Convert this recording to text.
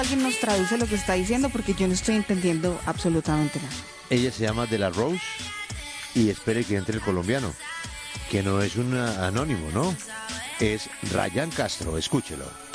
Alguien nos traduce lo que está diciendo porque yo no estoy entendiendo absolutamente nada. Ella se llama De La Rose y espere que entre el colombiano, que no es un anónimo, ¿no? Es Ryan Castro, escúchelo.